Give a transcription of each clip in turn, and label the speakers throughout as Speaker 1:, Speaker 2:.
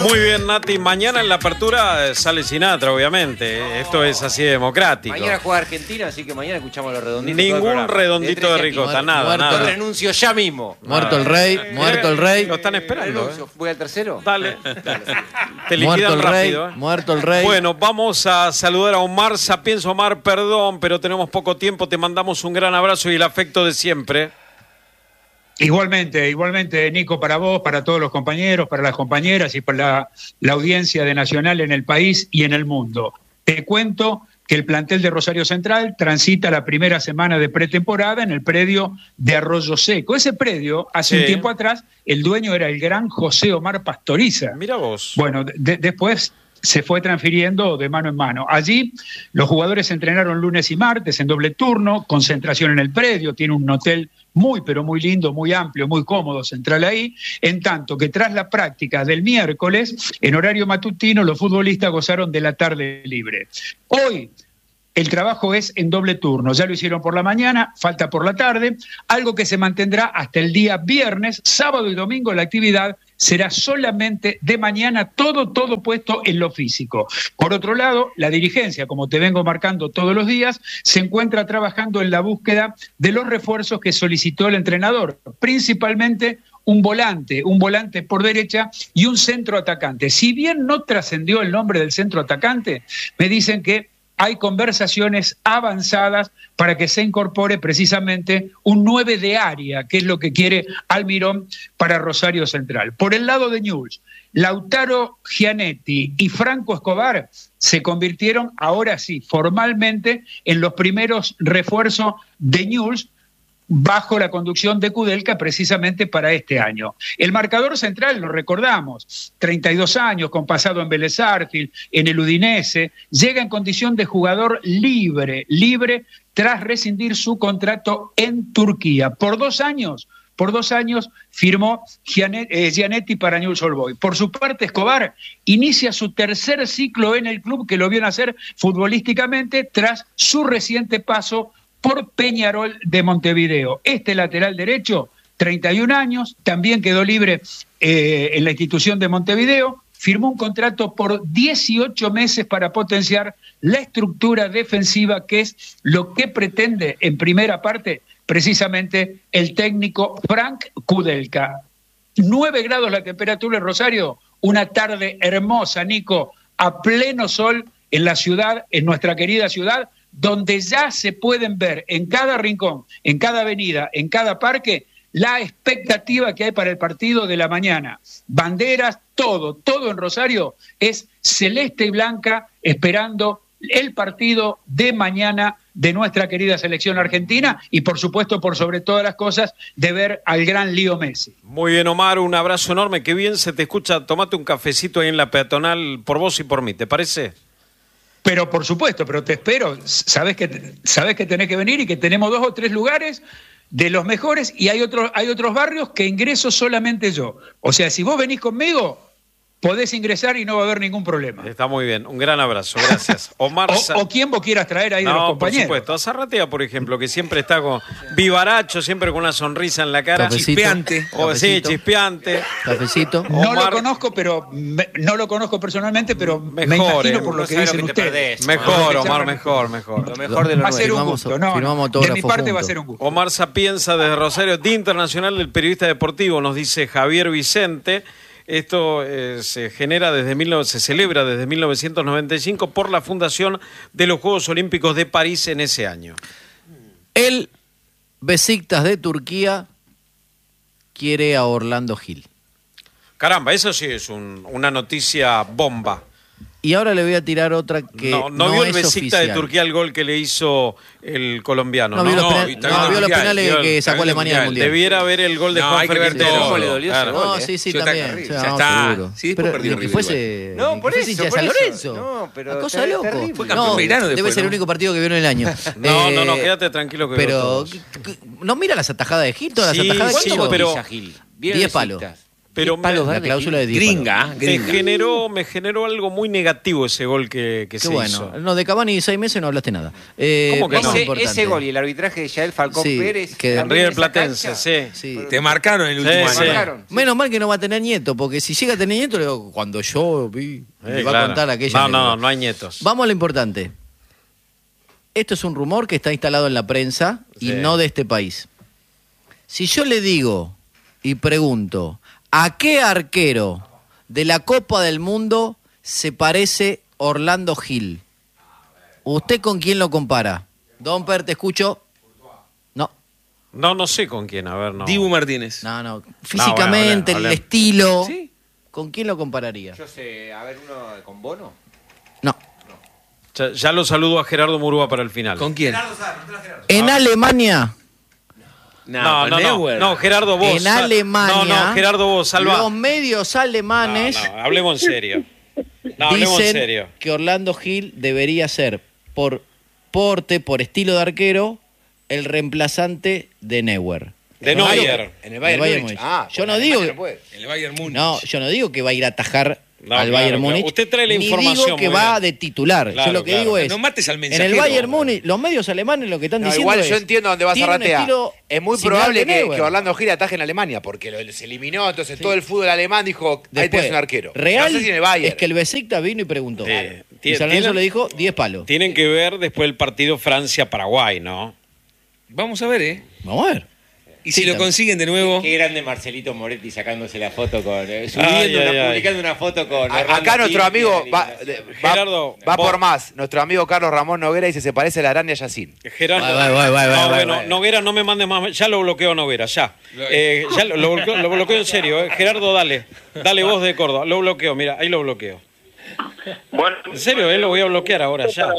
Speaker 1: Muy bien, Nati. Mañana en la apertura sale Sinatra, obviamente. Esto es así democrático.
Speaker 2: Mañana juega Argentina, así que mañana escuchamos los redonditos.
Speaker 1: Ningún redondito de ricota, nada,
Speaker 2: Yo
Speaker 1: nada.
Speaker 2: renuncio ya mismo.
Speaker 3: Muerto el rey, muerto el rey.
Speaker 1: Lo están esperando.
Speaker 2: Renuncio. ¿Voy al tercero?
Speaker 1: Dale. Te
Speaker 3: Muerto
Speaker 1: liquidan
Speaker 3: el rey,
Speaker 1: rápido.
Speaker 3: muerto el rey.
Speaker 1: Bueno, vamos a saludar a Omar Sapienza. Omar, perdón, pero tenemos poco tiempo. Te mandamos un gran abrazo y el afecto de siempre.
Speaker 4: Igualmente, Nico, para vos, para todos los compañeros, para las compañeras y para la audiencia de Nacional en el país y en el mundo. Te cuento que el plantel de Rosario Central transita la primera semana de pretemporada en el predio de Arroyo Seco. Ese predio, hace un tiempo atrás, el dueño era el gran José Omar Pastoriza.
Speaker 1: Mira vos.
Speaker 4: Bueno, después se fue transfiriendo de mano en mano. Allí los jugadores entrenaron lunes y martes en doble turno, concentración en el predio, tiene un hotel muy pero muy lindo, muy amplio, muy cómodo, central ahí, en tanto que tras la práctica del miércoles, en horario matutino, los futbolistas gozaron de la tarde libre. Hoy el trabajo es en doble turno, ya lo hicieron por la mañana, falta por la tarde, algo que se mantendrá hasta el día viernes, sábado y domingo la actividad será solamente de mañana, todo puesto en lo físico. Por otro lado, la dirigencia, como te vengo marcando todos los días, se encuentra trabajando en la búsqueda de los refuerzos que solicitó el entrenador, principalmente un volante por derecha y un centro atacante. Si bien no trascendió el nombre del centro atacante, me dicen que hay conversaciones avanzadas para que se incorpore precisamente un 9 de área, que es lo que quiere Almirón para Rosario Central. Por el lado de Newell's, Lautaro Gianetti y Franco Escobar se convirtieron, ahora sí, formalmente, en los primeros refuerzos de Newell's, bajo la conducción de Kudelka precisamente para este año. El marcador central, lo recordamos, 32 años, con pasado en Vélez Sarsfield, en el Udinese, llega en condición de jugador libre tras rescindir su contrato en Turquía. Por dos años firmó Gianetti para Newell's Old Boys. Por su parte, Escobar inicia su tercer ciclo en el club que lo vio nacer futbolísticamente tras su reciente paso por Peñarol de Montevideo. Este lateral derecho, 31 años, también quedó libre en la institución de Montevideo, firmó un contrato por 18 meses para potenciar la estructura defensiva, que es lo que pretende en primera parte precisamente el técnico Frank Kudelka. 9 grados la temperatura en Rosario, una tarde hermosa, Nico, a pleno sol en la ciudad, en nuestra querida ciudad, donde ya se pueden ver en cada rincón, en cada avenida, en cada parque, la expectativa que hay para el partido de la mañana. Banderas, todo en Rosario es celeste y blanca, esperando el partido de mañana de nuestra querida selección argentina y, por supuesto, por sobre todas las cosas, de ver al gran Leo Messi.
Speaker 1: Muy bien, Omar, un abrazo enorme, qué bien se te escucha. Tomate un cafecito ahí en la peatonal por vos y por mí, ¿te parece?
Speaker 4: Pero por supuesto, pero te espero, sabés que tenés que venir y que tenemos 2 o 3 lugares de los mejores y hay otros barrios que ingreso solamente yo. O sea, si vos venís conmigo, podés ingresar y no va a haber ningún problema.
Speaker 1: Está muy bien, un gran abrazo, gracias. Omar
Speaker 4: o quien vos quieras traer ahí de los compañeros.
Speaker 1: Por supuesto, a Zarratea, por ejemplo, que siempre está con vivaracho, siempre con una sonrisa en la cara.
Speaker 3: Chispeante.
Speaker 1: Sí, chispeante.
Speaker 3: Cafecito.
Speaker 4: No lo conozco personalmente, pero me imagino por lo que dicen ustedes.
Speaker 1: Mejor, Omar, mejor.
Speaker 2: Lo mejor de lo
Speaker 4: va a ser
Speaker 2: nuevo.
Speaker 4: un gusto. De mi parte va a ser un gusto.
Speaker 1: Omar Sapienza desde Rosario, Día Internacional del Periodista Deportivo, nos dice Javier Vicente. Esto se celebra desde 1995 por la fundación de los Juegos Olímpicos de París en ese año.
Speaker 3: El Besiktas de Turquía quiere a Orlando Gil.
Speaker 1: Caramba, eso sí es una noticia bomba.
Speaker 3: Y ahora le voy a tirar otra que
Speaker 1: no vio el
Speaker 3: es
Speaker 1: Besiktas
Speaker 3: oficial.
Speaker 1: de Turquía el gol que le hizo el colombiano.
Speaker 3: No vio los penales que sacó Alemania del Mundial.
Speaker 1: Debiera ver el gol de Juan Ferguentero.
Speaker 2: ¿Cómo le dolió ese gol?
Speaker 3: No, sí, también.
Speaker 2: Ya está.
Speaker 3: Seguro.
Speaker 2: Sí,
Speaker 3: pero
Speaker 2: perdió
Speaker 3: que
Speaker 2: River
Speaker 3: fuese,
Speaker 2: igual. No, por
Speaker 3: que fuese
Speaker 2: eso,
Speaker 3: hincha de San Lorenzo.
Speaker 2: No, pero
Speaker 3: una cosa loco.
Speaker 2: terrible.
Speaker 5: Fue campeón Belgrano
Speaker 3: debe
Speaker 5: después,
Speaker 3: ser el único partido que vio en el año.
Speaker 1: No, quédate tranquilo que
Speaker 3: pero no mira las atajadas de Gil, todas las atajadas de Gil.
Speaker 2: ¿Cuánto cotiza Gil?
Speaker 3: 10 palos.
Speaker 1: Pero
Speaker 3: la cláusula de 10
Speaker 5: gringa.
Speaker 1: Me generó algo muy negativo ese gol que se hizo.
Speaker 3: No, de Cavani 6 meses no hablaste nada.
Speaker 1: ¿Cómo que no?
Speaker 2: Ese gol y el arbitraje de Yael Falcón Pérez.
Speaker 3: Que
Speaker 1: en River Platense, sí.
Speaker 5: Te marcaron el último
Speaker 1: año.
Speaker 3: Menos mal que no va a tener nieto, porque si llega a tener nieto, le digo, cuando yo vi, me va a contar aquella.
Speaker 1: No hay nietos.
Speaker 3: Vamos a lo importante. Esto es un rumor que está instalado en la prensa y no de este país. Si yo le digo y pregunto, ¿a qué arquero de la Copa del Mundo se parece Orlando Gil? ¿Usted con quién lo compara? Don Per, te escucho.
Speaker 1: No sé con quién, a ver, no.
Speaker 5: Dibu Martínez.
Speaker 3: No. Físicamente,
Speaker 1: hablemos.
Speaker 3: el estilo.
Speaker 2: ¿Sí?
Speaker 3: ¿Con quién lo compararía?
Speaker 2: Yo sé, a ver, uno con Bono.
Speaker 3: No.
Speaker 1: Ya lo saludo a Gerardo Murúa para el final.
Speaker 5: ¿Con quién?
Speaker 3: En Alemania.
Speaker 1: No, Gerardo, vos.
Speaker 3: En Alemania.
Speaker 1: Gerardo, vos, salva.
Speaker 3: Los medios alemanes
Speaker 1: hablemos en serio.
Speaker 3: dicen que Orlando Gil debería ser, por porte, por estilo de arquero, el reemplazante de Neuer.
Speaker 1: De Neuer.
Speaker 2: En el Bayern Múnich.
Speaker 3: Yo no digo.
Speaker 5: En el Bayern Múnich.
Speaker 3: No, yo no digo que va a ir a atajar al Bayern Múnich.
Speaker 1: Usted trae la información.
Speaker 3: Ni digo que va de titular. Yo lo que digo es.
Speaker 5: No mates al
Speaker 3: En
Speaker 5: mensajero.
Speaker 3: el Bayern Múnich, los medios alemanes lo que están diciendo
Speaker 2: igual
Speaker 3: es.
Speaker 2: yo entiendo dónde vas a ratear. Es muy probable que Orlando Gil ataje en Alemania, porque se eliminó, entonces todo el fútbol alemán dijo, ahí tenés un arquero.
Speaker 3: Real
Speaker 2: no sé si en el Bayern.
Speaker 3: es que el Besiktas vino y preguntó. Y San Lorenzo le dijo 10 palos.
Speaker 1: Tienen que ver después el partido Francia-Paraguay, ¿no?
Speaker 5: Vamos a ver,
Speaker 3: Vamos a ver.
Speaker 5: Y si lo consiguen de nuevo.
Speaker 2: Qué grande Marcelito Moretti sacándose la foto con. Publicando una foto con. Acá nuestro amigo
Speaker 1: Gerardo,
Speaker 2: va por más. Nuestro amigo Carlos Ramón Noguera dice: se parece a la araña Yacín.
Speaker 1: Gerardo. Noguera, no me mandes más. Ya lo bloqueo Noguera, ya. Ya lo bloqueo en serio. Gerardo, dale vos de Córdoba. Lo bloqueo, mira, ahí lo bloqueo.
Speaker 6: Bueno,
Speaker 1: en serio, lo voy a bloquear ahora, ya.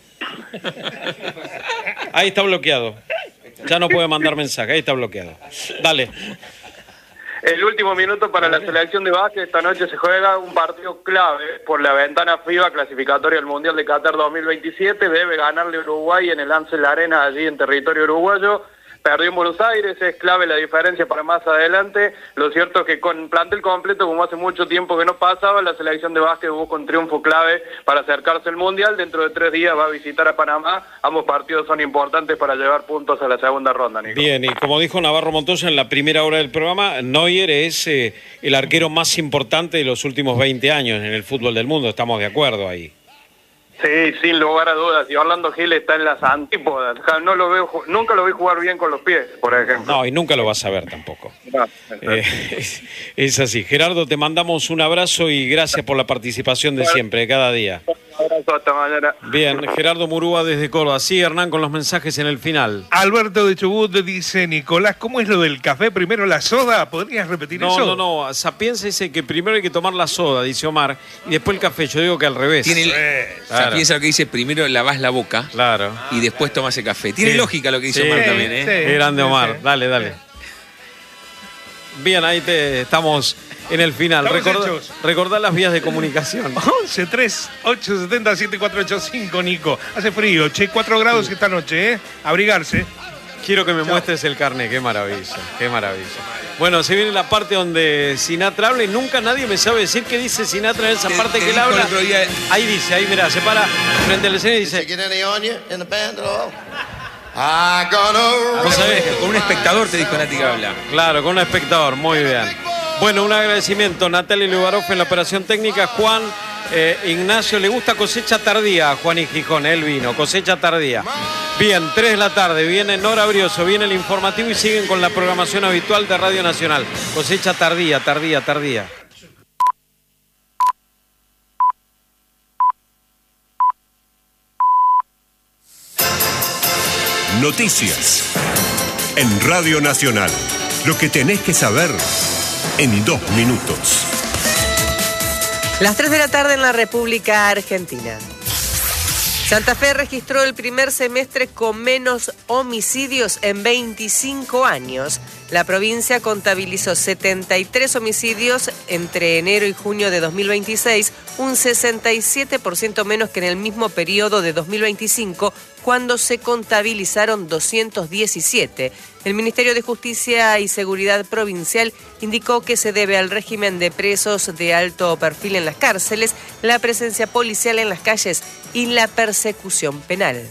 Speaker 1: Ahí está bloqueado. Ya no puede mandar mensaje, ahí está bloqueado. Dale.
Speaker 6: El último minuto para la selección de básquet. Esta noche se juega un partido clave por la ventana FIBA clasificatoria al Mundial de Qatar 2027. Debe ganarle Uruguay en el Ansel Arena, allí en territorio uruguayo. Perdió en Buenos Aires, es clave la diferencia para más adelante. Lo cierto es que con plantel completo, como hace mucho tiempo que no pasaba, la selección de básquet busca un triunfo clave para acercarse al Mundial. Dentro de 3 días va a visitar a Panamá. Ambos partidos son importantes para llevar puntos a la segunda ronda, Nico.
Speaker 1: Bien, y como dijo Navarro Montoya en la primera hora del programa, Neuer es el arquero más importante de los últimos 20 años en el fútbol del mundo. Estamos de acuerdo ahí.
Speaker 6: Sí, sin lugar a dudas. Y Orlando Gil está en las antípodas. Nunca lo vi jugar bien con los pies, por ejemplo.
Speaker 1: No, y nunca lo vas a ver tampoco. Es así. Gerardo, te mandamos un abrazo y gracias por la participación de siempre, de cada día.
Speaker 6: Un abrazo, hasta mañana.
Speaker 1: Bien, Gerardo Murúa desde Córdoba. Sí, Hernán, con los mensajes en el final.
Speaker 7: Alberto de Chubut dice: Nicolás, ¿cómo es lo del café? ¿Primero la soda? ¿Podrías repetir eso?
Speaker 1: No. Sapienza dice que primero hay que tomar la soda, dice Omar, y después el café. Yo digo que al revés.
Speaker 5: Sapienza lo que dice: primero lavás la boca y después tomas el café. Tiene lógica lo que dice Omar también, ¿eh?
Speaker 1: Qué grande Omar. Sí. Dale. Bien, ahí estamos en el final. Recordá las vías de comunicación.
Speaker 7: 11 3 870 7485, Nico. Hace frío, 4 grados esta noche, ¿eh? Abrigarse.
Speaker 1: Quiero que me muestres el carnet, qué maravilla. Bueno, se viene la parte donde Sinatra habla y nunca nadie me sabe decir qué dice Sinatra en esa parte que él habla. Ahí dice, ahí mirá, se para frente al escenario y dice...
Speaker 5: ¿Vos sabés? Con un espectador te dijo Nati que habla.
Speaker 1: Claro, con un espectador, muy bien. Bueno, un agradecimiento. Natalia Lubaroff en la operación técnica. Juan Ignacio, le gusta cosecha tardía a Juan y Gijón, él vino, cosecha tardía. Bien, 3 de la tarde, viene Nora Brioso, viene el informativo y siguen con la programación habitual de Radio Nacional. Cosecha tardía.
Speaker 8: Noticias en Radio Nacional. Lo que tenés que saber en 2 minutos.
Speaker 9: Las 3 de la tarde en la República Argentina. Santa Fe registró el primer semestre con menos homicidios en 25 años. La provincia contabilizó 73 homicidios entre enero y junio de 2026, un 67% menos que en el mismo periodo de 2025, cuando se contabilizaron 217. El Ministerio de Justicia y Seguridad Provincial indicó que se debe al régimen de presos de alto perfil en las cárceles, la presencia policial en las calles y la persecución penal.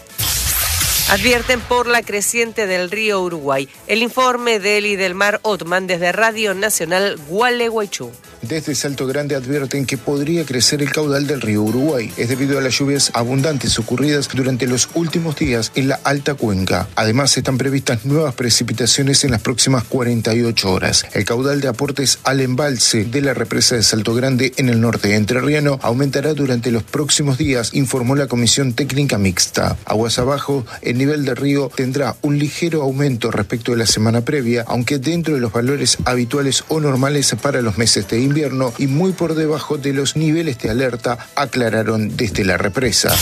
Speaker 9: Advierten por la creciente del río Uruguay. El informe de Eli del Mar Otman desde Radio Nacional Gualeguaychú.
Speaker 10: Desde Salto Grande advierten que podría crecer el caudal del río Uruguay. Es debido a las lluvias abundantes ocurridas durante los últimos días en la alta cuenca. Además, están previstas nuevas precipitaciones en las próximas 48 horas. El caudal de aportes al embalse de la represa de Salto Grande en el norte entrerriano aumentará durante los próximos días, informó la Comisión Técnica Mixta. Aguas abajo, el nivel del río tendrá un ligero aumento respecto de la semana previa, aunque dentro de los valores habituales o normales para los meses de invierno y muy por debajo de los niveles de alerta, aclararon desde la represa.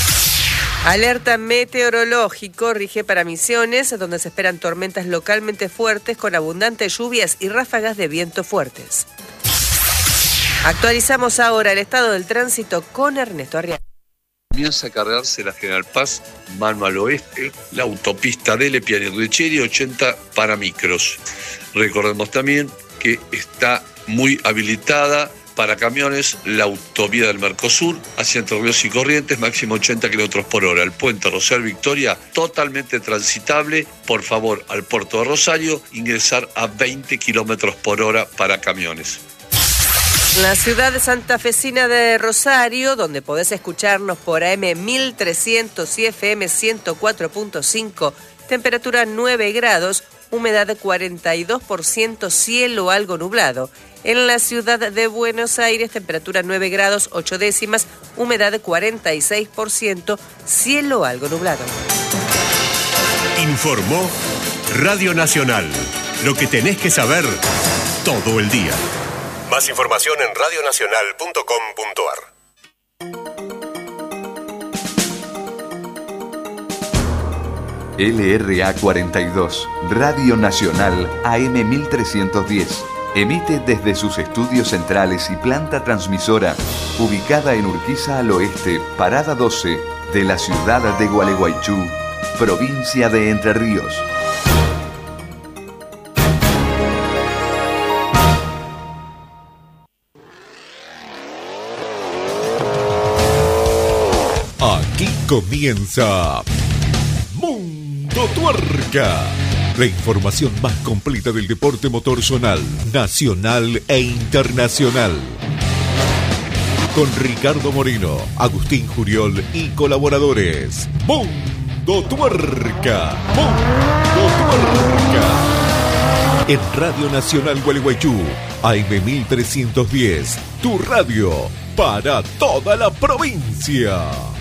Speaker 9: Alerta meteorológico rige para Misiones, donde se esperan tormentas localmente fuertes con abundantes lluvias y ráfagas de viento fuertes. Actualizamos ahora el estado del tránsito con Ernesto Arriaga.
Speaker 11: Comienza a cargarse la General Paz, mano al oeste, la autopista Dele Pianirricheri, 80 para micros. Recordemos también que está muy habilitada para camiones la autovía del Mercosur hacia Entre Ríos y Corrientes, máximo 80 km por hora. El puente Rosario Victoria, totalmente transitable. Por favor, al puerto de Rosario, ingresar a 20 km por hora para camiones.
Speaker 9: La ciudad santafesina de Rosario, donde podés escucharnos por AM 1300 y FM 104.5, temperatura 9 grados, humedad 42%, cielo algo nublado. En la ciudad de Buenos Aires, temperatura 9 grados 8 décimas, humedad 46%, cielo algo nublado.
Speaker 8: Informó Radio Nacional. Lo que tenés que saber todo el día. Más información en radionacional.com.ar.
Speaker 12: LRA 42, Radio Nacional AM 1310. Emite desde sus estudios centrales y planta transmisora, ubicada en Urquiza al oeste, Parada 12, de la ciudad de Gualeguaychú, provincia de Entre Ríos.
Speaker 13: Aquí comienza Mundo Tuerca. La información más completa del deporte motor zonal, nacional e internacional. Con Ricardo Moreno, Agustín Juriol y colaboradores. Mundo Tuerca. Mundo Tuerca. En Radio Nacional Gualeguaychú, AM 1310, tu radio para toda la provincia.